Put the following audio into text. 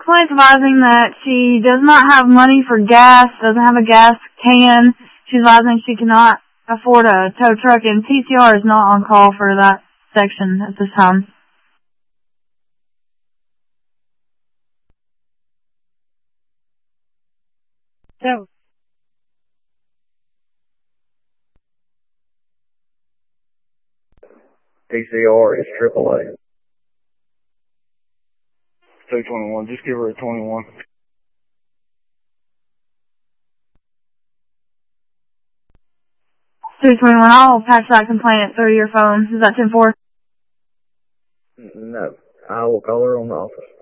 Client's advising that she does not have money for gas, doesn't have a gas can. She's advising she cannot afford a tow truck, and PCR is not on call for that section at this time. So, PCR is AAA. 221, just give her a 21. 221, I'll patch that complaint through your phone. Is that 10-4? No, I will call her on the office.